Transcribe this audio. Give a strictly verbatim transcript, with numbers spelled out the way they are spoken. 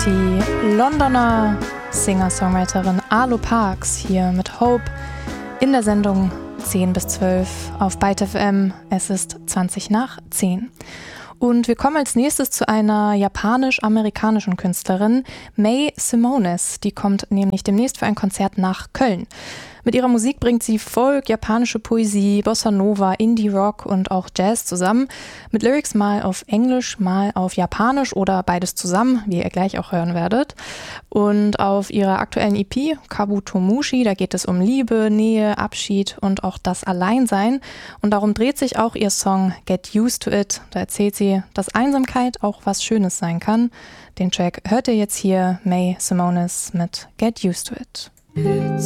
die Londoner Singer-Songwriterin Arlo Parks hier mit Hope in der Sendung zehn bis zwölf auf Byte F M. Es ist zwanzig nach zehn. Und wir kommen als nächstes zu einer japanisch-amerikanischen Künstlerin, May Simones. Die kommt nämlich demnächst für ein Konzert nach Köln. Mit ihrer Musik bringt sie Folk, japanische Poesie, Bossa Nova, Indie-Rock und auch Jazz zusammen. Mit Lyrics mal auf Englisch, mal auf Japanisch oder beides zusammen, wie ihr gleich auch hören werdet. Und auf ihrer aktuellen E P, Kabutomushi, da geht es um Liebe, Nähe, Abschied und auch das Alleinsein. Und darum dreht sich auch ihr Song Get Used to It. Da erzählt sie, dass Einsamkeit auch was Schönes sein kann. Den Track hört ihr jetzt hier, May Simones mit Get Used to It. It's